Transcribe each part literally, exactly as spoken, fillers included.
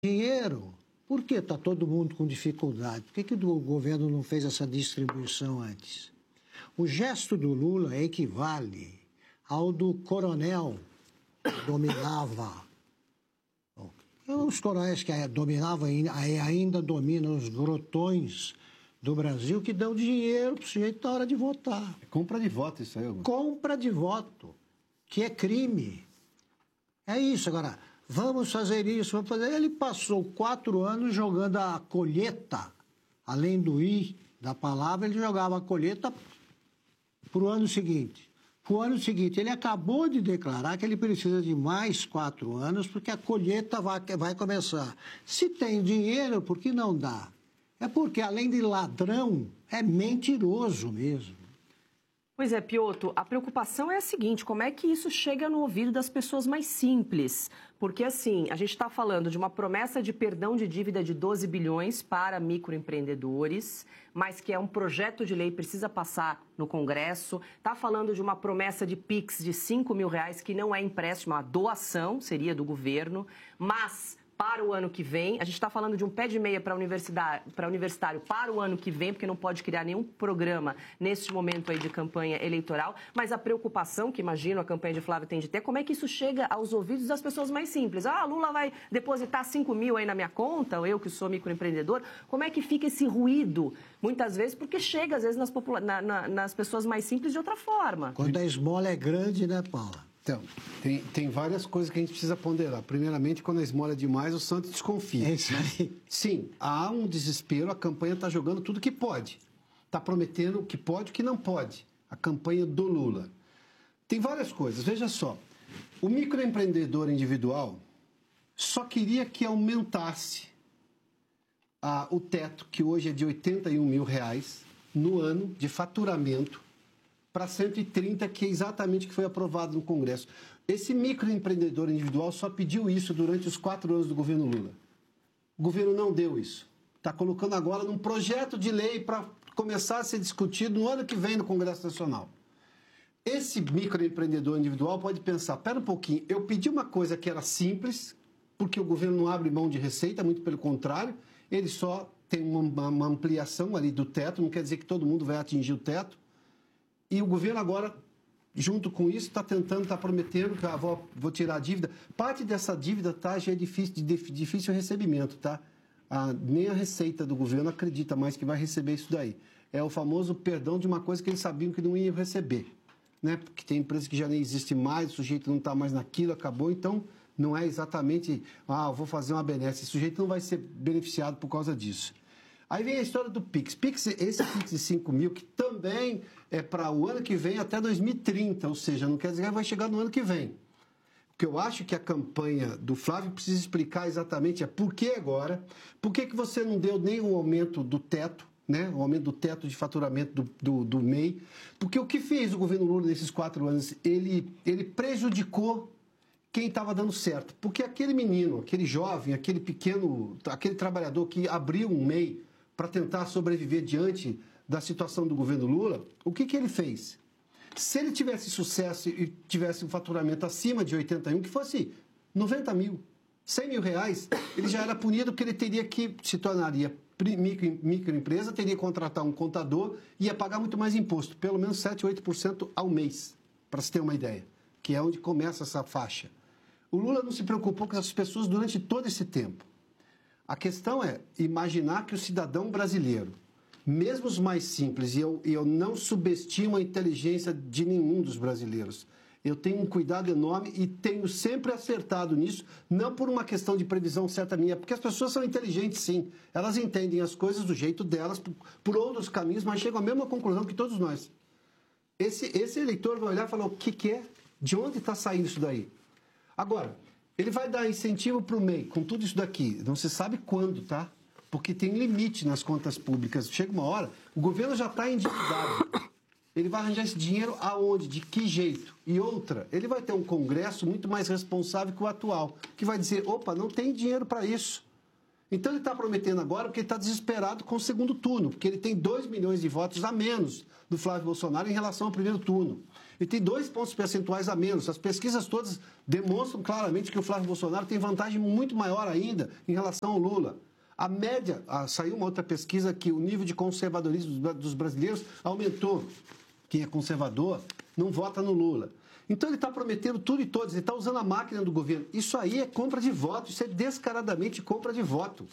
dinheiro. Por que está todo mundo com dificuldade? Por que, que o governo não fez essa distribuição antes? O gesto do Lula equivale ao do coronel que dominava. Os coronéis que dominavam ainda dominam os grotões do Brasil, que dão dinheiro para o sujeito na hora de votar. É compra de voto isso aí, Augusto. Compra de voto, que é crime. É isso. Agora, vamos fazer isso, vamos fazer... Ele passou quatro anos jogando a colheita, além do I da palavra, ele jogava a colheita para o ano seguinte. Para o ano seguinte, ele acabou de declarar que ele precisa de mais quatro anos, porque a colheita vai, vai começar. Se tem dinheiro, por que não dá? É porque, além de ladrão, é mentiroso mesmo. Pois é, Piotr, a preocupação é a seguinte, como é que isso chega no ouvido das pessoas mais simples? Porque, assim, a gente está falando de uma promessa de perdão de dívida de doze bilhões para microempreendedores, mas que é um projeto de lei, precisa passar no Congresso. Está falando de uma promessa de Pix de cinco mil reais, que não é empréstimo, é uma doação, seria do governo, mas... para o ano que vem, a gente está falando de um pé de meia para universidade, para universitário para o ano que vem, porque não pode criar nenhum programa neste momento aí de campanha eleitoral, mas a preocupação que imagino a campanha de Flávio tem de ter, como é que isso chega aos ouvidos das pessoas mais simples? Ah, Lula vai depositar cinco mil aí na minha conta, ou eu que sou microempreendedor, como é que fica esse ruído, muitas vezes, porque chega às vezes nas, popula... na, na, nas pessoas mais simples de outra forma. Quando a esmola é grande, né, Paula? Então, tem, tem várias coisas que a gente precisa ponderar. Primeiramente, quando a esmola é demais, o santo desconfia. É isso aí. Sim, há um desespero, a campanha está jogando tudo que pode. Está prometendo o que pode e o que não pode. A campanha do Lula. Tem várias coisas, veja só. O microempreendedor individual só queria que aumentasse a, o teto, que hoje é de oitenta e um mil reais, no ano de faturamento, para cento e trinta, que é exatamente o que foi aprovado no Congresso. Esse microempreendedor individual só pediu isso durante os quatro anos do governo Lula. O governo não deu isso. Está colocando agora num projeto de lei para começar a ser discutido no ano que vem no Congresso Nacional. Esse microempreendedor individual pode pensar, pera um pouquinho, eu pedi uma coisa que era simples, porque o governo não abre mão de receita, muito pelo contrário, ele só tem uma, uma ampliação ali do teto, não quer dizer que todo mundo vai atingir o teto. E o governo agora, junto com isso, está tentando, está prometendo que ah, vou, vou tirar a dívida. Parte dessa dívida tá, já é difícil, de difícil recebimento, tá? Ah, nem a receita do governo acredita mais que vai receber isso daí. É o famoso perdão de uma coisa que eles sabiam que não iam receber. Né? Porque tem empresas que já nem existe mais, o sujeito não está mais naquilo, acabou, então não é exatamente, ah, vou fazer uma benesse. Esse sujeito não vai ser beneficiado por causa disso. Aí vem a história do Pix. Pix, esse Pix de cinco mil, que também é para o ano que vem até dois mil e trinta, ou seja, não quer dizer que vai chegar no ano que vem. O que eu acho que a campanha do Flávio precisa explicar exatamente é por que agora, por que, que você não deu nem o aumento do teto, né? O aumento do teto de faturamento do, do, do M E I, porque o que fez o governo Lula nesses quatro anos? Ele, ele prejudicou quem estava dando certo. Porque aquele menino, aquele jovem, aquele pequeno, aquele trabalhador que abriu um M E I para tentar sobreviver diante da situação do governo Lula, o que, que ele fez? Se ele tivesse sucesso e tivesse um faturamento acima de oitenta e um, que fosse noventa mil, cem mil reais, ele já era punido porque ele teria que, se tornaria micro, microempresa, teria que contratar um contador e ia pagar muito mais imposto, pelo menos sete, oito por cento ao mês, para se ter uma ideia, que é onde começa essa faixa. O Lula não se preocupou com essas pessoas durante todo esse tempo. A questão é imaginar que o cidadão brasileiro, mesmo os mais simples, e eu, eu não subestimo a inteligência de nenhum dos brasileiros, eu tenho um cuidado enorme e tenho sempre acertado nisso, não por uma questão de previsão certa minha, porque as pessoas são inteligentes, sim. Elas entendem as coisas do jeito delas, por, por outros caminhos, mas chegam à mesma conclusão que todos nós. Esse, esse eleitor vai olhar e falar, o que, que é? De onde está saindo isso daí? Agora, ele vai dar incentivo para o M E I, com tudo isso daqui. Não se sabe quando, tá? Porque tem limite nas contas públicas. Chega uma hora, o governo já está endividado. Ele vai arranjar esse dinheiro aonde? De que jeito? E outra, ele vai ter um Congresso muito mais responsável que o atual, que vai dizer, opa, não tem dinheiro para isso. Então ele está prometendo agora porque ele está desesperado com o segundo turno, porque ele tem dois milhões de votos a menos do Flávio Bolsonaro em relação ao primeiro turno. Ele tem dois pontos percentuais a menos. As pesquisas todas demonstram claramente que o Flávio Bolsonaro tem vantagem muito maior ainda em relação ao Lula. A média, ah, saiu uma outra pesquisa que o nível de conservadorismo dos brasileiros aumentou. Quem é conservador não vota no Lula. Então ele está prometendo tudo e todos, ele está usando a máquina do governo. Isso aí é compra de voto, isso é descaradamente compra de voto.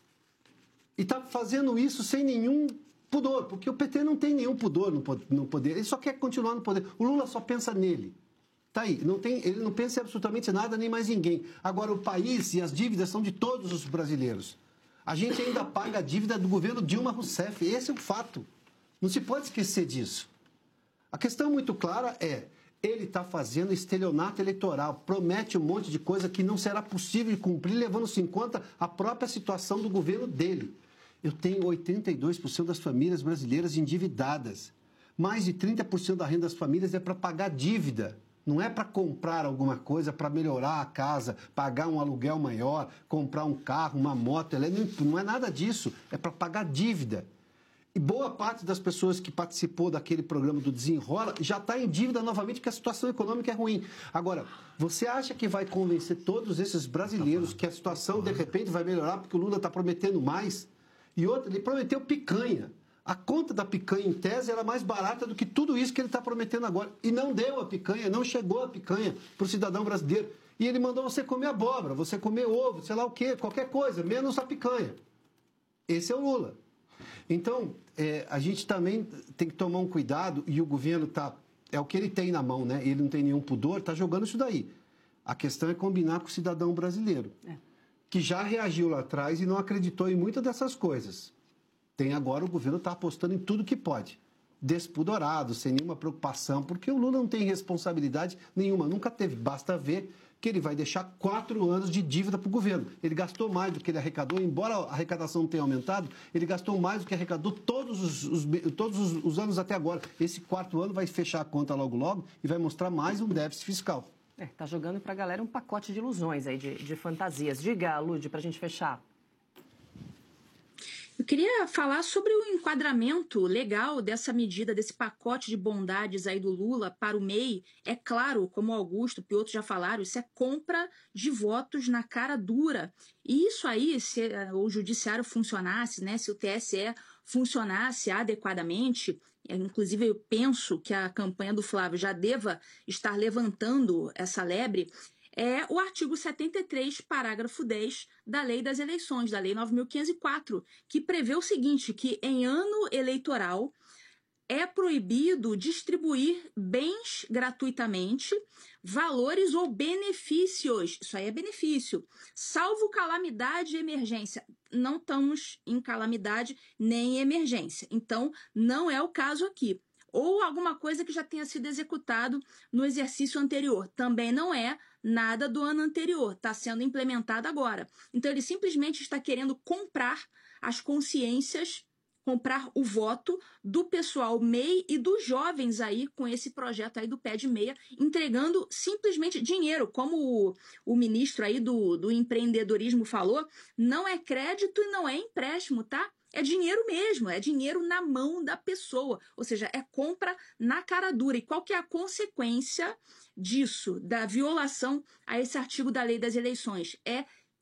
E está fazendo isso sem nenhum pudor, porque o P T não tem nenhum pudor no poder, ele só quer continuar no poder. O Lula só pensa nele. Tá aí, não tem, ele não pensa em absolutamente nada, nem mais ninguém. Agora, o país e as dívidas são de todos os brasileiros. A gente ainda paga a dívida do governo Dilma Rousseff, esse é o fato. Não se pode esquecer disso. A questão muito clara é, ele está fazendo estelionato eleitoral, promete um monte de coisa que não será possível de cumprir, levando-se em conta a própria situação do governo dele. Eu tenho oitenta e dois por cento das famílias brasileiras endividadas. Mais de trinta por cento da renda das famílias é para pagar dívida. Não é para comprar alguma coisa, para melhorar a casa, pagar um aluguel maior, comprar um carro, uma moto. Não é nada disso, é para pagar dívida. E boa parte das pessoas que participou daquele programa do Desenrola já está em dívida novamente porque a situação econômica é ruim. Agora, você acha que vai convencer todos esses brasileiros que a situação de repente vai melhorar porque o Lula está prometendo mais? E outra, ele prometeu picanha. A conta da picanha, em tese, era mais barata do que tudo isso que ele está prometendo agora. E não deu a picanha, não chegou a picanha para o cidadão brasileiro. E ele mandou você comer abóbora, você comer ovo, sei lá o quê, qualquer coisa, menos a picanha. Esse é o Lula. Então, é, a gente também tem que tomar um cuidado, e o governo está... É o que ele tem na mão, né? Ele não tem nenhum pudor, está jogando isso daí. A questão é combinar com o cidadão brasileiro, é. que já reagiu lá atrás e não acreditou em muitas dessas coisas. Tem agora, o governo está apostando em tudo que pode. Despudorado, sem nenhuma preocupação, porque o Lula não tem responsabilidade nenhuma, nunca teve. Basta ver que ele vai deixar quatro anos de dívida para o governo. Ele gastou mais do que ele arrecadou, embora a arrecadação não tenha aumentado, ele gastou mais do que arrecadou todos os, os, todos os, os anos até agora. Esse quarto ano vai fechar a conta logo logo e vai mostrar mais um déficit fiscal. É, tá jogando para a galera um pacote de ilusões aí, de, de fantasias. Diga, Lud, para a gente fechar. Eu queria falar sobre o enquadramento legal dessa medida, desse pacote de bondades aí do Lula para o M E I. É claro, como o Augusto e o Piotr já falaram, isso é compra de votos na cara dura. E isso aí, se o judiciário funcionasse, né, se o T S E funcionasse adequadamente, inclusive eu penso que a campanha do Flávio já deva estar levantando essa lebre, é o artigo setenta e três, parágrafo dez da Lei das Eleições, da Lei nove mil quinhentos e quatro, que prevê o seguinte, que em ano eleitoral é proibido distribuir bens gratuitamente, valores ou benefícios, isso aí é benefício, salvo calamidade e emergência. Não estamos em calamidade nem em emergência, então não é o caso aqui. Ou alguma coisa que já tenha sido executado no exercício anterior, também não é nada do ano anterior, está sendo implementado agora. Então ele simplesmente está querendo comprar as consciências, comprar o voto do pessoal M E I e dos jovens aí com esse projeto aí do Pé de Meia, entregando simplesmente dinheiro, como o, o ministro aí do, do empreendedorismo falou, não é crédito e não é empréstimo, tá? É dinheiro mesmo, é dinheiro na mão da pessoa, ou seja, é compra na cara dura. E qual que é a consequência disso, da violação a esse artigo da Lei das Eleições? É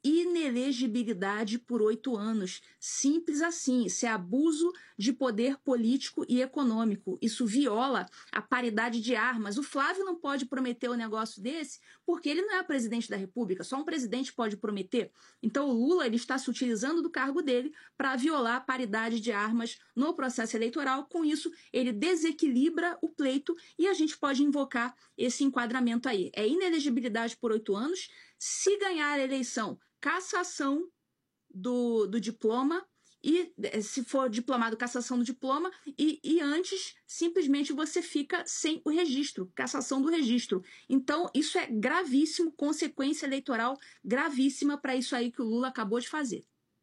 inelegibilidade por oito anos. Simples assim. Isso é abuso de poder político e econômico. Isso viola a paridade de armas. O Flávio não pode prometer um negócio desse porque ele não é presidente da República. Só um presidente pode prometer. Então o Lula ele está se utilizando do cargo dele para violar a paridade de armas no processo eleitoral. Com isso, ele desequilibra o pleito e a gente pode invocar esse enquadramento aí. É inelegibilidade por oito anos. Se ganhar a eleição, cassação do, do diploma, e se for diplomado, cassação do diploma, e, e antes, simplesmente você fica sem o registro, cassação do registro. Então, isso é gravíssimo, consequência eleitoral gravíssima para isso aí que o Lula acabou de fazer.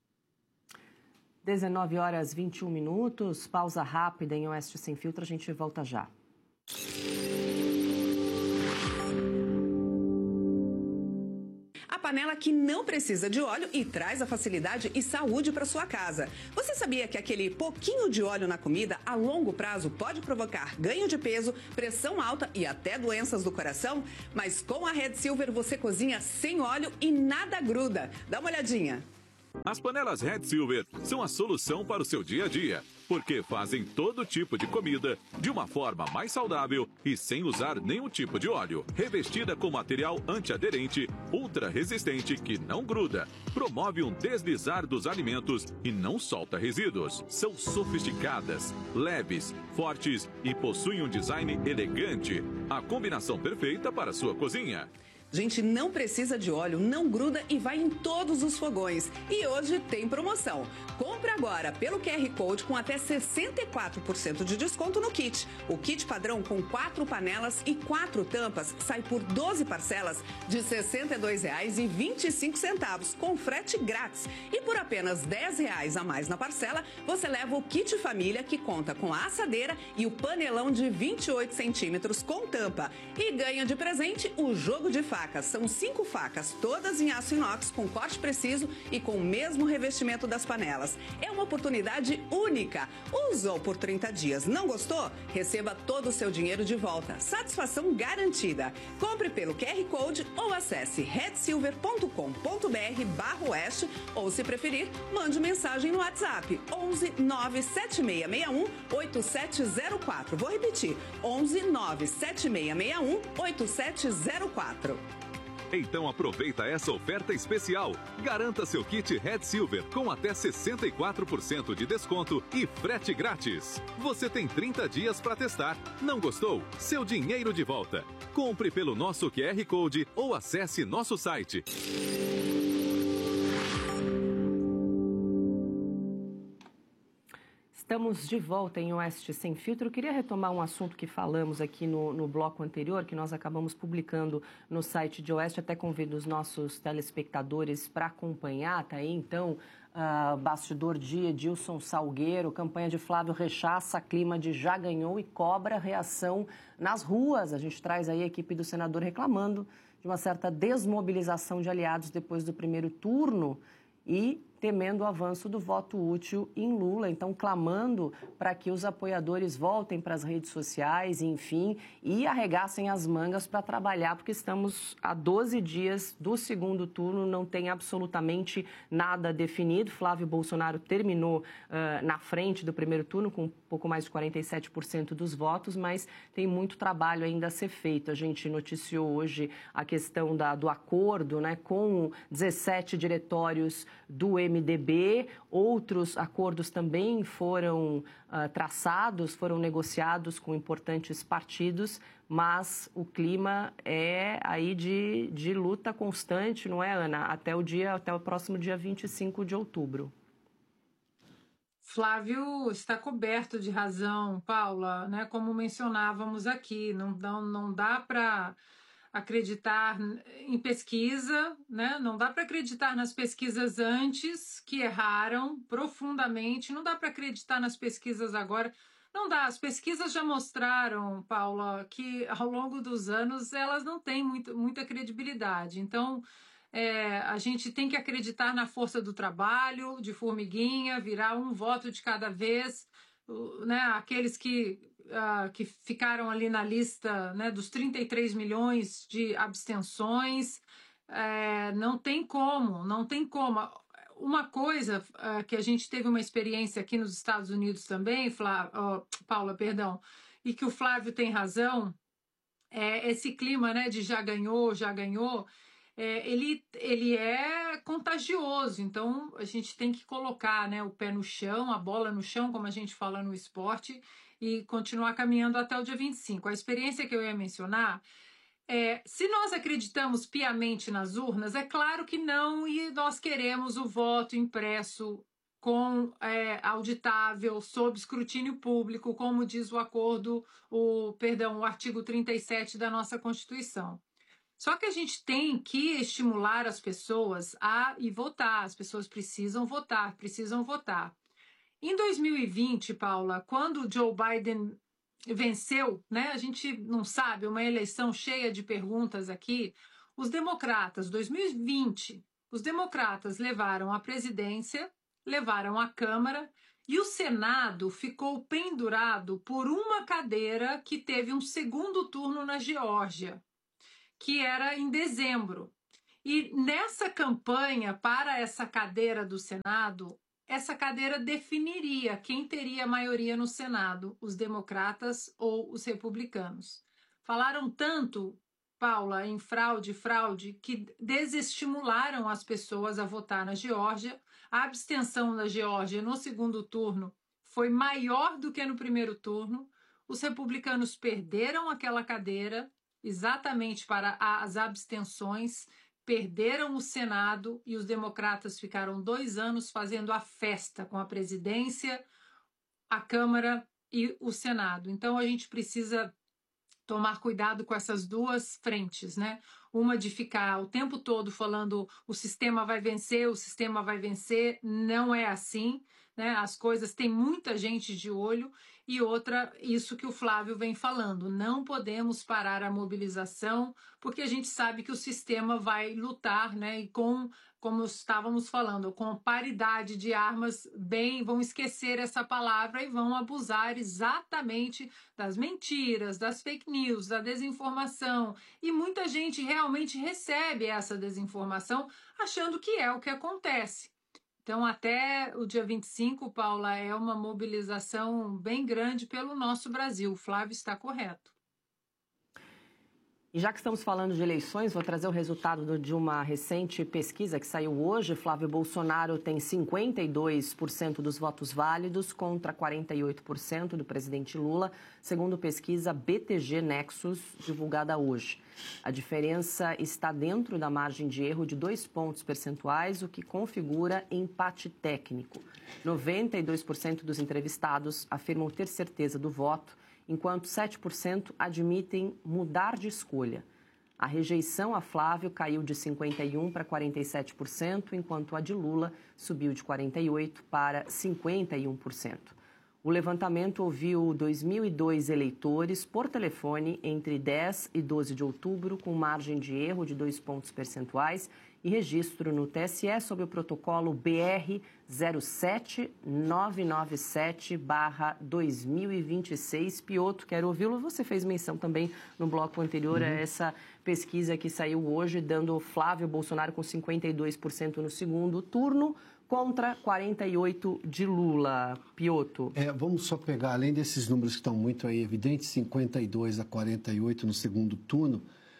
dezenove horas e vinte e um minutos, pausa rápida em Oeste Sem Filtro, a gente volta já. A panela que não precisa de óleo e traz a facilidade e saúde para sua casa. Você sabia que aquele pouquinho de óleo na comida a longo prazo pode provocar ganho de peso, pressão alta e até doenças do coração? Mas com a Red Silver você cozinha sem óleo e nada gruda. Dá uma olhadinha. As panelas Red Silver são a solução para o seu dia a dia, porque fazem todo tipo de comida de uma forma mais saudável e sem usar nenhum tipo de óleo. Revestida com material antiaderente, ultra resistente que não gruda, promove um deslizar dos alimentos e não solta resíduos. São sofisticadas, leves, fortes e possuem um design elegante. A combinação perfeita para a sua cozinha. Gente, não precisa de óleo, não gruda e vai em todos os fogões. E hoje tem promoção. Compre agora pelo Q R Code com até sessenta e quatro por cento de desconto no kit. O kit padrão com quatro panelas e quatro tampas sai por doze parcelas de sessenta e dois reais e vinte e cinco centavos, com frete grátis. E por apenas dez reais a mais na parcela, você leva o kit família, que conta com a assadeira e o panelão de vinte e oito centímetros com tampa. E ganha de presente o jogo de facas. São cinco facas, todas em aço inox, com corte preciso e com o mesmo revestimento das panelas. É uma oportunidade única. Usou por trinta dias, não gostou? Receba todo o seu dinheiro de volta. Satisfação garantida. Compre pelo Q R Code ou acesse red silver ponto com ponto br barra oeste ou, se preferir, mande mensagem no WhatsApp onze nove sete seis seis um oito sete zero quatro. Vou repetir, onze nove sete seis seis um oito sete zero quatro. Então aproveita essa oferta especial. Garanta seu kit Red Silver com até sessenta e quatro por cento de desconto e frete grátis. Você tem trinta dias para testar. Não gostou? Seu dinheiro de volta. Compre pelo nosso Q R Code ou acesse nosso site. Estamos de volta em Oeste Sem Filtro. Eu queria retomar um assunto que falamos aqui no, no bloco anterior, que nós acabamos publicando no site de Oeste. Até convido os nossos telespectadores para acompanhar. Tá aí, então, uh, bastidor de Edilson Salgueiro, campanha de Flávio rechaça, clima de já ganhou e cobra reação nas ruas. A gente traz aí a equipe do senador reclamando de uma certa desmobilização de aliados depois do primeiro turno e temendo o avanço do voto útil em Lula, então clamando para que os apoiadores voltem para as redes sociais, enfim, e arregassem as mangas para trabalhar, porque estamos a doze dias do segundo turno, não tem absolutamente nada definido. Flávio Bolsonaro terminou uh, na frente do primeiro turno com um pouco mais de quarenta e sete por cento dos votos, mas tem muito trabalho ainda a ser feito. A gente noticiou hoje a questão da, do acordo, né, com dezessete diretórios do M D B, outros acordos também foram uh, traçados, foram negociados com importantes partidos, mas o clima é aí de, de luta constante, não é, Ana? Até o dia, até o próximo dia vinte e cinco de outubro. Flávio está coberto de razão, Paula, né? Como mencionávamos aqui, não, não, não dá para acreditar em pesquisa, né? Não dá para acreditar nas pesquisas antes, que erraram profundamente, não dá para acreditar nas pesquisas agora, não dá. As pesquisas já mostraram, Paula, que ao longo dos anos elas não têm muito, muita credibilidade. Então, é, a gente tem que acreditar na força do trabalho, de formiguinha, virar um voto de cada vez, né? Aqueles que Uh, que ficaram ali na lista, né, dos trinta e três milhões de abstenções, é, não tem como, não tem como. Uma coisa uh, que a gente teve uma experiência aqui nos Estados Unidos também, Flá, oh, Paula, perdão, e que o Flávio tem razão, é esse clima, né, de já ganhou, já ganhou, é, ele, ele é contagioso, então a gente tem que colocar, né, o pé no chão, a bola no chão, como a gente fala no esporte, e continuar caminhando até o dia vinte e cinco. A experiência que eu ia mencionar é, se nós acreditamos piamente nas urnas, é claro que não, e nós queremos o voto impresso com é, auditável, sob escrutínio público, como diz o acordo, o, perdão, o artigo trinta e sete da nossa Constituição. Só que a gente tem que estimular as pessoas a ir votar, as pessoas precisam votar, precisam votar. Em dois mil e vinte, Paula, quando Joe Biden venceu, né, a gente não sabe, uma eleição cheia de perguntas aqui, Os democratas, dois mil e vinte, os democratas levaram a presidência, levaram a Câmara e o Senado ficou pendurado por uma cadeira que teve um segundo turno na Geórgia, que era em dezembro. E nessa campanha para essa cadeira do Senado, essa cadeira definiria quem teria maioria no Senado, os democratas ou os republicanos. Falaram tanto, Paula, em fraude, fraude, que desestimularam as pessoas a votar na Geórgia. A abstenção da Geórgia no segundo turno foi maior do que no primeiro turno. Os republicanos perderam aquela cadeira exatamente para as abstenções, perderam o Senado e os democratas ficaram dois anos fazendo a festa com a presidência, a Câmara e o Senado. Então, a gente precisa tomar cuidado com essas duas frentes, né? Uma de ficar o tempo todo falando o sistema vai vencer, o sistema vai vencer, não é assim, né? As coisas, tem muita gente de olho. E outra, isso que o Flávio vem falando, não podemos parar a mobilização, porque a gente sabe que o sistema vai lutar, né? E com, como estávamos falando, com paridade de armas, bem, vão esquecer essa palavra e vão abusar exatamente das mentiras, das fake news, da desinformação. E muita gente realmente recebe essa desinformação achando que é o que acontece. Então, até o dia vinte e cinco, Paula, é uma mobilização bem grande pelo nosso Brasil. O Flávio está correto. E já que estamos falando de eleições, vou trazer o resultado de uma recente pesquisa que saiu hoje. Flávio Bolsonaro tem cinquenta e dois por cento dos votos válidos contra quarenta e oito por cento do presidente Lula, segundo pesquisa B T G Nexus, divulgada hoje. A diferença está dentro da margem de erro de dois pontos percentuais, o que configura empate técnico. noventa e dois por cento dos entrevistados afirmam ter certeza do voto, enquanto sete por cento admitem mudar de escolha. A rejeição a Flávio caiu de cinquenta e um por cento para quarenta e sete por cento, enquanto a de Lula subiu de quarenta e oito por cento para cinquenta e um por cento. O levantamento ouviu dois mil e dois eleitores por telefone entre dez e doze de outubro, com margem de erro de dois pontos percentuais e registro no T S E sob o protocolo B R zero sete nove nove sete barra dois mil e vinte e seis. Piotr, quero ouvi-lo. Você fez menção também no bloco anterior uhum. a essa pesquisa que saiu hoje, dando Flávio Bolsonaro com cinquenta e dois por cento no segundo turno, contra quarenta e oito por cento de Lula. Piotr. É, vamos só pegar, além desses números que estão muito aí evidentes, cinquenta e dois a quarenta e oito no segundo turno,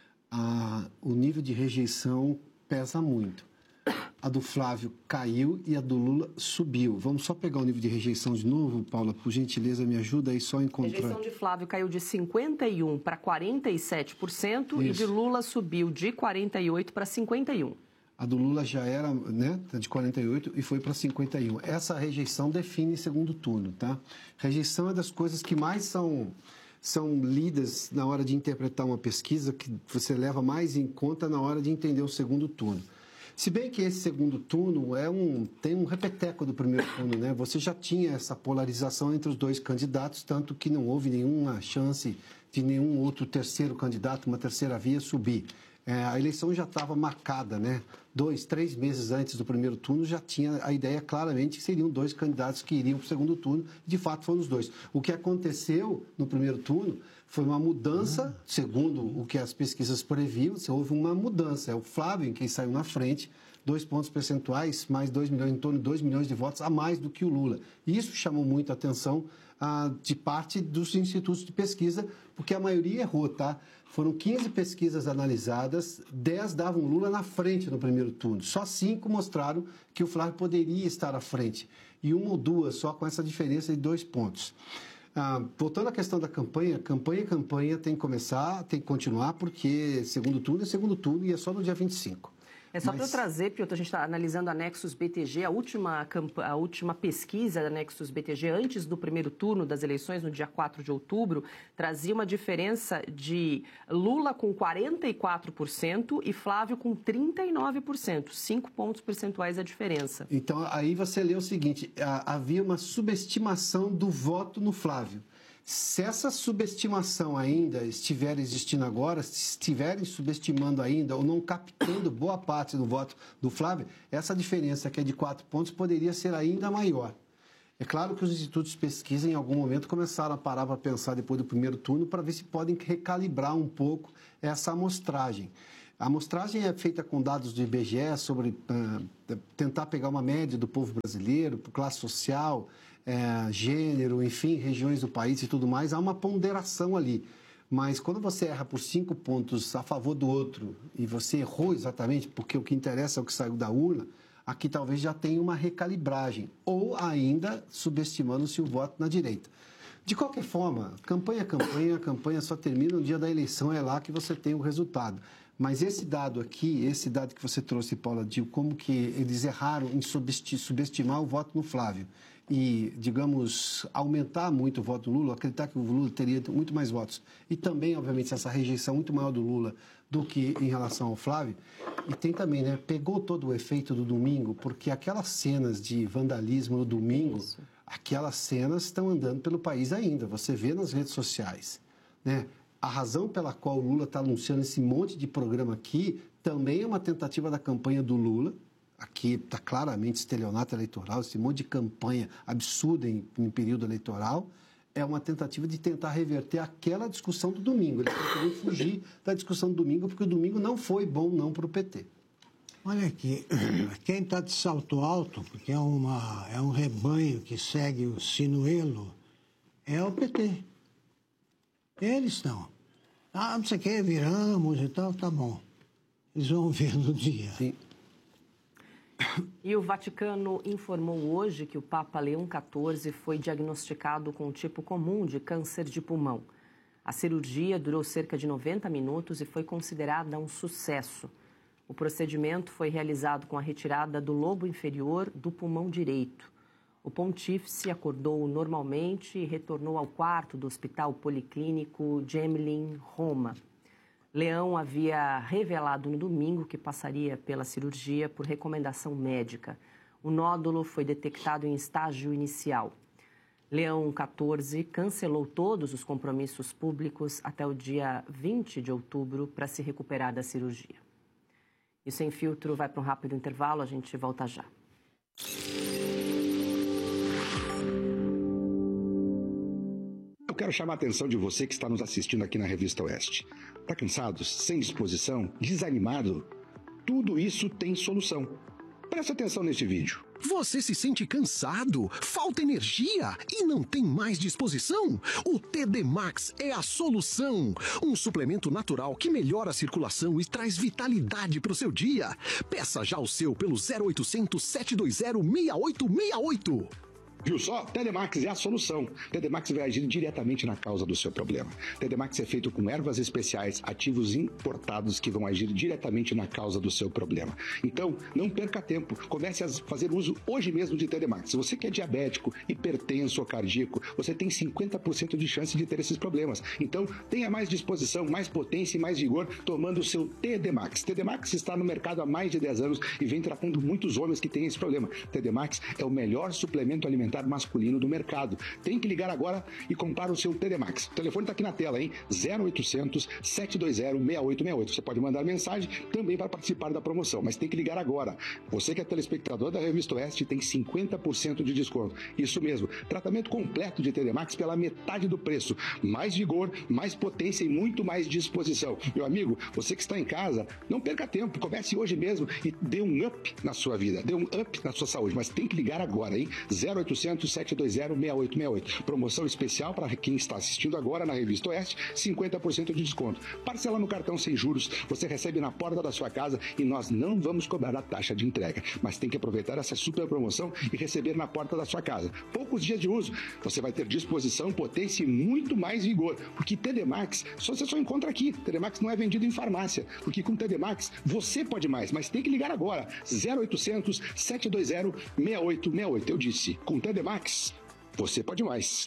a, o nível de rejeição pesa muito. A do Flávio caiu e a do Lula subiu. Vamos só pegar o nível de rejeição de novo, Paula, por gentileza, me ajuda aí só a encontrar. A rejeição de Flávio caiu de cinquenta e um por cento para quarenta e sete por cento Isso. e de Lula subiu de quarenta e oito por cento para cinquenta e um por cento. A do Lula já era, né, de quarenta e oito e foi para cinquenta e um. Essa rejeição define segundo turno, tá? Rejeição é das coisas que mais são, são lidas na hora de interpretar uma pesquisa, que você leva mais em conta na hora de entender o segundo turno. Se bem que esse segundo turno é um, tem um repeteco do primeiro turno, né? Você já tinha essa polarização entre os dois candidatos, tanto que não houve nenhuma chance de nenhum outro terceiro candidato, uma terceira via, subir. É, a eleição já estava marcada, né? Dois, três meses antes do primeiro turno, já tinha a ideia claramente que seriam dois candidatos que iriam para o segundo turno. De fato, foram os dois. O que aconteceu no primeiro turno foi uma mudança, segundo o que as pesquisas previam, houve uma mudança. É o Flávio quem saiu na frente, dois pontos percentuais, mais dois milhões, em torno de dois milhões de votos a mais do que o Lula. E isso chamou muito a atenção ah, de parte dos institutos de pesquisa, porque a maioria errou, tá? Foram quinze pesquisas analisadas, dez davam Lula na frente no primeiro turno. Só cinco mostraram que o Flávio poderia estar à frente. E uma ou duas só com essa diferença de dois pontos. Ah, voltando à questão da campanha, campanha campanha tem que começar, tem que continuar, porque segundo turno é segundo turno e é só no dia vinte e cinco. É só Mas... para eu trazer, Piotr, a gente está analisando a Nexus B T G, a última, a última pesquisa da Nexus B T G antes do primeiro turno das eleições, no dia quatro de outubro, trazia uma diferença de Lula com quarenta e quatro por cento e Flávio com trinta e nove por cento, cinco pontos percentuais a diferença. Então, aí você lê o seguinte, havia uma subestimação do voto no Flávio. Se essa subestimação ainda estiver existindo agora, se estiverem subestimando ainda ou não captando boa parte do voto do Flávio, essa diferença que é de quatro pontos poderia ser ainda maior. É claro que os institutos de pesquisa, em algum momento, começaram a parar para pensar depois do primeiro turno para ver se podem recalibrar um pouco essa amostragem. A amostragem é feita com dados do I B G E sobre uh, tentar pegar uma média do povo brasileiro, por classe social, uh, gênero, enfim, regiões do país e tudo mais. Há uma ponderação ali. Mas quando você erra por cinco pontos a favor do outro e você errou exatamente porque o que interessa é o que saiu da urna, aqui talvez já tenha uma recalibragem, ou ainda subestimando-se o voto na direita. De qualquer forma, campanha é campanha, a campanha só termina no dia da eleição, é lá que você tem o resultado. Mas esse dado aqui, esse dado que você trouxe, Paula, de como que eles erraram em subestimar o voto no Flávio e, digamos, aumentar muito o voto do Lula, acreditar que o Lula teria muito mais votos, e também, obviamente, essa rejeição muito maior do Lula do que em relação ao Flávio. E tem também, né, pegou todo o efeito do domingo, porque aquelas cenas de vandalismo no domingo, Isso. aquelas cenas estão andando pelo país ainda, você vê nas redes sociais, né? A razão pela qual o Lula está anunciando esse monte de programa aqui também é uma tentativa da campanha do Lula. Aqui está claramente estelionato eleitoral, esse monte de campanha absurda em, em período eleitoral. É uma tentativa de tentar reverter aquela discussão do domingo. Eles estão querendo fugir da discussão do domingo, porque o domingo não foi bom não para o P T. Olha aqui, quem está de salto alto, porque é, uma, é um rebanho que segue o sinuelo, é o P T. Eles estão. Ah, não sei o que, viramos e tal, tá bom. Eles vão ver no dia. Sim. E o Vaticano informou hoje que o Papa Leão quatorze foi diagnosticado com um tipo comum de câncer de pulmão. A cirurgia durou cerca de noventa minutos e foi considerada um sucesso. O procedimento foi realizado com a retirada do lobo inferior do pulmão direito. O pontífice acordou normalmente e retornou ao quarto do Hospital Policlínico Gemelli, Roma. Leão havia revelado no domingo que passaria pela cirurgia por recomendação médica. O nódulo foi detectado em estágio inicial. Leão quatorze cancelou todos os compromissos públicos até o dia vinte de outubro para se recuperar da cirurgia. E o Sem Filtro vai para um rápido intervalo, a gente volta já. Eu quero chamar a atenção de você que está nos assistindo aqui na Revista Oeste. Está cansado, sem disposição, desanimado? Tudo isso tem solução. Preste atenção neste vídeo. Você se sente cansado, falta energia e não tem mais disposição? O T D Max é a solução. Um suplemento natural que melhora a circulação e traz vitalidade para o seu dia. Peça já o seu pelo zero oitocentos, sete dois zero, seis oito seis oito. Viu só? T D Max é a solução. T D Max vai agir diretamente na causa do seu problema. T D Max é feito com ervas especiais, ativos importados que vão agir diretamente na causa do seu problema. Então, não perca tempo. Comece a fazer uso hoje mesmo de T D Max. Se você que é diabético, hipertenso ou cardíaco, você tem cinquenta por cento de chance de ter esses problemas. Então, tenha mais disposição, mais potência e mais vigor tomando o seu T D Max. T D Max está no mercado há mais de dez anos e vem tratando muitos homens que têm esse problema. T D Max é o melhor suplemento alimentar masculino do mercado. Tem que ligar agora e comprar o seu T D Max. O telefone está aqui na tela, hein? zero oitocentos, sete dois zero, seis oito seis oito. Você pode mandar mensagem também para participar da promoção, mas tem que ligar agora. Você que é telespectador da Revista Oeste tem cinquenta por cento de desconto. Isso mesmo, tratamento completo de T D Max pela metade do preço. Mais vigor, mais potência e muito mais disposição. Meu amigo, você que está em casa, não perca tempo. Comece hoje mesmo e dê um up na sua vida. Dê um up na sua saúde, mas tem que ligar agora, hein? zero oitocentos, sete dois zero, seis oito seis oito. Promoção especial para quem está assistindo agora na Revista Oeste, cinquenta por cento de desconto. Parcela no cartão sem juros, você recebe na porta da sua casa e nós não vamos cobrar a taxa de entrega. Mas tem que aproveitar essa super promoção e receber na porta da sua casa. Poucos dias de uso, você vai ter disposição, potência e muito mais vigor. Porque T D Max, só você só encontra aqui. T D Max não é vendido em farmácia. Porque com T D Max, você pode mais, mas tem que ligar agora. zero oitocentos, sete dois zero, seis oito seis oito. Eu disse, com T D Max, você pode mais.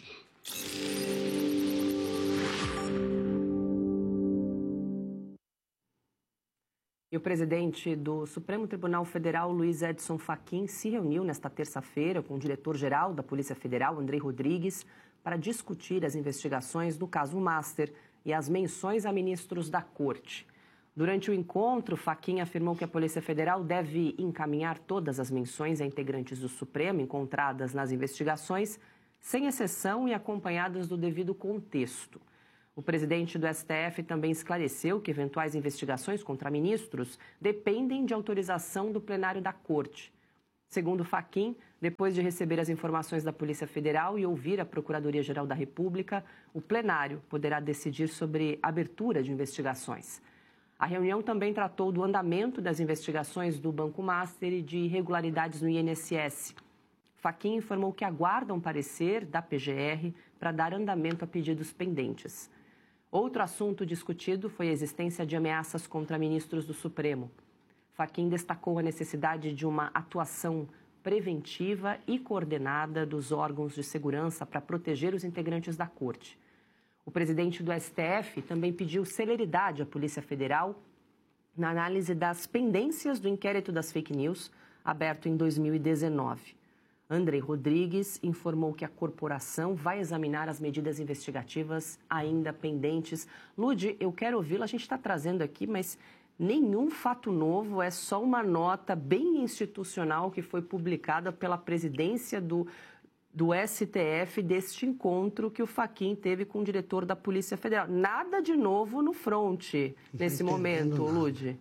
E E o presidente do Supremo Tribunal Federal, Luiz Edson Fachin, se reuniu nesta terça-feira com o diretor-geral da Polícia Federal, Andrei Rodrigues, para discutir as investigações do caso Master e as menções a ministros da Corte. Durante o encontro, Fachin afirmou que a Polícia Federal deve encaminhar todas as menções a integrantes do Supremo encontradas nas investigações, sem exceção e acompanhadas do devido contexto. O presidente do S T F também esclareceu que eventuais investigações contra ministros dependem de autorização do plenário da Corte. Segundo Fachin, depois de receber as informações da Polícia Federal e ouvir a Procuradoria-Geral da República, o plenário poderá decidir sobre abertura de investigações. A reunião também tratou do andamento das investigações do Banco Master e de irregularidades no I N S S. Fachin informou que aguarda um parecer da P G R para dar andamento a pedidos pendentes. Outro assunto discutido foi a existência de ameaças contra ministros do Supremo. Fachin destacou a necessidade de uma atuação preventiva e coordenada dos órgãos de segurança para proteger os integrantes da Corte. O presidente do S T F também pediu celeridade à Polícia Federal na análise das pendências do inquérito das fake news, aberto em dois mil e dezenove. Andrei Rodrigues informou que a corporação vai examinar as medidas investigativas ainda pendentes. Lud, eu quero ouvi-lo, a gente está trazendo aqui, mas nenhum fato novo, é só uma nota bem institucional que foi publicada pela presidência do, do S T F deste encontro que o Fachin teve com o diretor da Polícia Federal. Nada de novo no fronte nesse momento, Lud.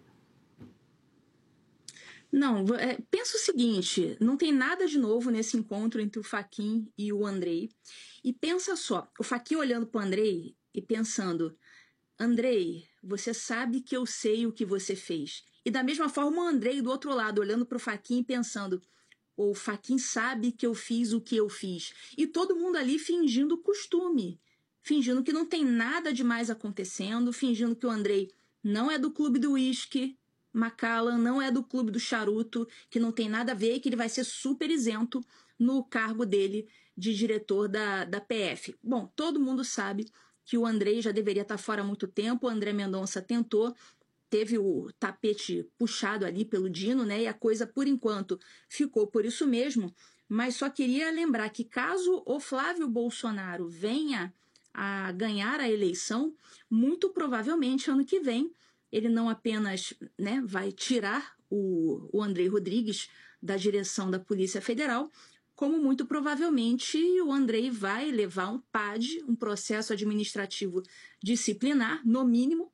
Não, é, pensa o seguinte, não tem nada de novo nesse encontro entre o Fachin e o Andrei. E pensa só, o Fachin olhando para o Andrei e pensando, Andrei, você sabe que eu sei o que você fez. E da mesma forma o Andrei do outro lado, olhando para o Fachin e pensando, o Fachin sabe que eu fiz o que eu fiz. E todo mundo ali fingindo costume, fingindo que não tem nada demais acontecendo, fingindo que o Andrei não é do clube do uísque, Macallan não é do clube do charuto, que não tem nada a ver e que ele vai ser super isento no cargo dele de diretor da, da P F. Bom, todo mundo sabe que o Andrei já deveria estar fora há muito tempo, o André Mendonça tentou, teve o tapete puxado ali pelo Dino, né? E a coisa, por enquanto, ficou por isso mesmo, mas só queria lembrar que caso o Flávio Bolsonaro venha a ganhar a eleição, muito provavelmente ano que vem, ele não apenas, né, vai tirar o, o Andrei Rodrigues da direção da Polícia Federal, como muito provavelmente o Andrei vai levar um P A D, um processo administrativo disciplinar, no mínimo,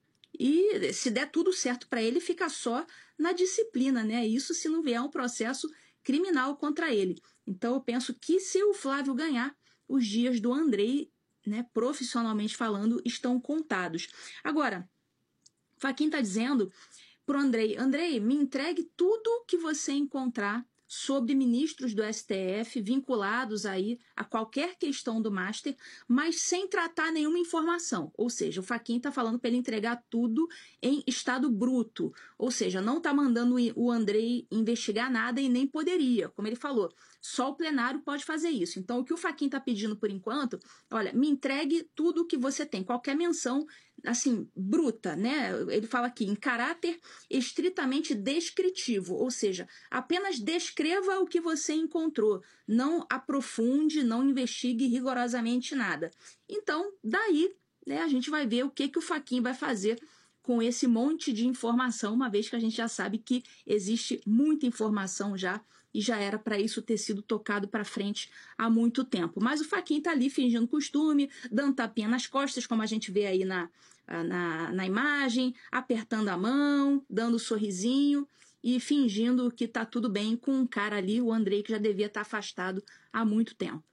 e se der tudo certo para ele, fica só na disciplina, né? Isso se não vier um processo criminal contra ele. Então eu penso que se o Flávio ganhar, os dias do Andrei, né, profissionalmente falando, estão contados. Agora, Fachin está dizendo para o Andrei, Andrei, me entregue tudo que você encontrar sobre ministros do S T F vinculados aí a qualquer questão do Master, mas sem tratar nenhuma informação. Ou seja, o Fachin está falando para ele entregar tudo em estado bruto. Ou seja, não está mandando o Andrei investigar nada e nem poderia, como ele falou. Só o plenário pode fazer isso. Então, o que o Fachin está pedindo por enquanto, olha, me entregue tudo o que você tem, qualquer menção, assim, bruta, né? Ele fala aqui, em caráter estritamente descritivo, ou seja, apenas descreva o que você encontrou, não aprofunde, não investigue rigorosamente nada. Então, daí, né, a gente vai ver o que, que o Fachin vai fazer com esse monte de informação, uma vez que a gente já sabe que existe muita informação já, e já era para isso ter sido tocado para frente há muito tempo. Mas o Fachin está ali fingindo costume, dando tapinha nas costas, como a gente vê aí na, na, na imagem, apertando a mão, dando um sorrisinho e fingindo que está tudo bem com um cara ali, o Andrei, que já devia estar afastado há muito tempo.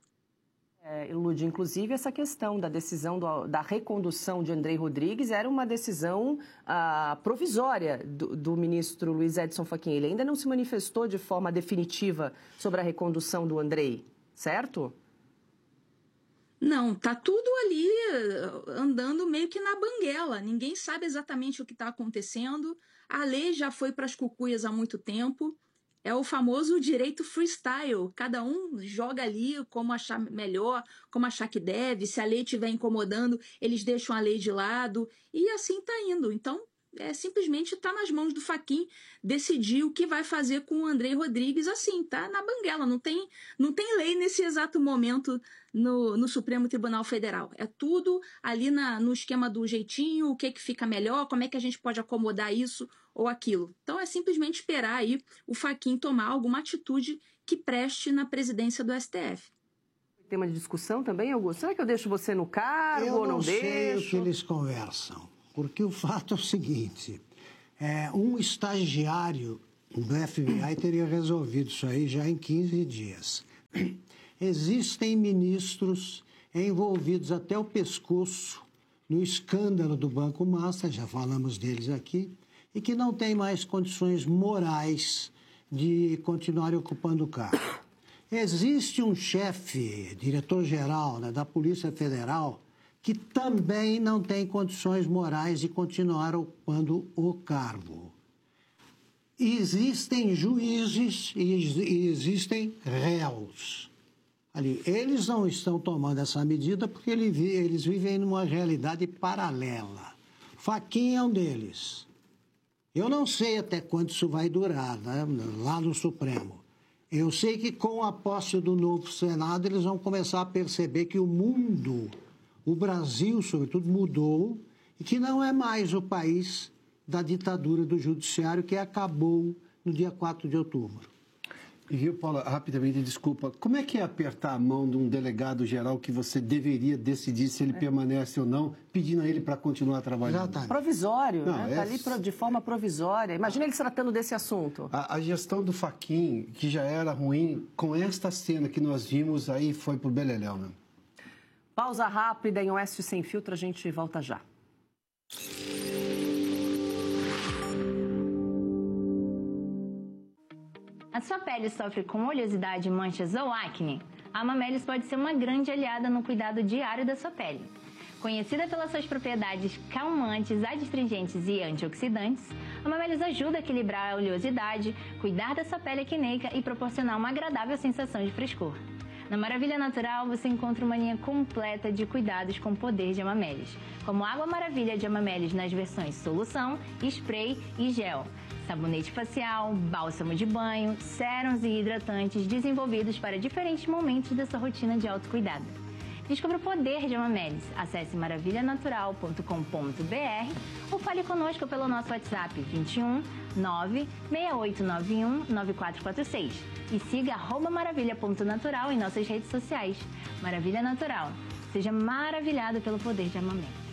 É, Lud, inclusive essa questão da decisão do, da recondução de Andrei Rodrigues era uma decisão ah, provisória do, do ministro Luiz Edson Fachin. Ele ainda não se manifestou de forma definitiva sobre a recondução do Andrei, certo? Não, tá tudo ali andando meio que na banguela. Ninguém sabe exatamente o que está acontecendo. A lei já foi para as cucuias há muito tempo. É o famoso direito freestyle. Cada um joga ali como achar melhor, como achar que deve. Se a lei estiver incomodando, eles deixam a lei de lado. E assim está indo. Então, É, simplesmente está nas mãos do Fachin decidir o que vai fazer com o Andrei Rodrigues, assim, tá na banguela, não tem, não tem lei nesse exato momento no, no Supremo Tribunal Federal. É tudo ali na, no esquema do jeitinho, o que, que fica melhor, como é que a gente pode acomodar isso ou aquilo. Então é simplesmente esperar aí o Fachin tomar alguma atitude que preste na presidência do S T F. Tema de discussão também, Augusto? Será que eu deixo você no cargo eu ou não, não sei deixo? O que eles conversam. Porque o fato é o seguinte, é, um estagiário do F B I teria resolvido isso aí já em quinze dias. Existem ministros envolvidos até o pescoço no escândalo do Banco Master, já falamos deles aqui, e que não têm mais condições morais de continuarem ocupando o cargo. Existe um chefe, diretor-geral, né, da Polícia Federal, que também não tem condições morais de continuar ocupando o cargo. Existem juízes e existem réus. Ali, eles não estão tomando essa medida porque eles vivem numa realidade paralela. Fachin é um deles. Eu não sei até quanto isso vai durar, né, lá no Supremo. Eu sei que com a posse do novo Senado eles vão começar a perceber que o mundo... O Brasil, sobretudo, mudou e que não é mais o país da ditadura do judiciário que acabou no dia quatro de outubro. E viu, Paula, rapidamente, desculpa, como é que é apertar a mão de um delegado geral que você deveria decidir se ele é. permanece ou não, pedindo a ele para continuar trabalhando? Exatamente. Provisório, não, né? Está é... ali de forma provisória. Imagina ele se tratando desse assunto. A, a gestão do Fachin, que já era ruim, com esta cena que nós vimos aí, foi pro beleléu, né? Pausa rápida em Oeste Sem Filtro, a gente volta já. A sua pele sofre com oleosidade, manchas ou acne? A Amamelis pode ser uma grande aliada no cuidado diário da sua pele. Conhecida pelas suas propriedades calmantes, adstringentes e antioxidantes, a Amamelis ajuda a equilibrar a oleosidade, cuidar da sua pele acneica e proporcionar uma agradável sensação de frescor. Na Maravilha Natural, você encontra uma linha completa de cuidados com o poder de Amamelis, como Água Maravilha de Amamelis nas versões solução, spray e gel, sabonete facial, bálsamo de banho, sérums e hidratantes desenvolvidos para diferentes momentos da sua rotina de autocuidado. Descubra o poder de Amamelis. Acesse maravilha natural ponto com ponto b r ou fale conosco pelo nosso WhatsApp vinte e um, nove, seis oito nove um, nove quatro quatro seis e siga arroba maravilha ponto natural em nossas redes sociais. Maravilha Natural. Seja maravilhado pelo poder de Amamelis.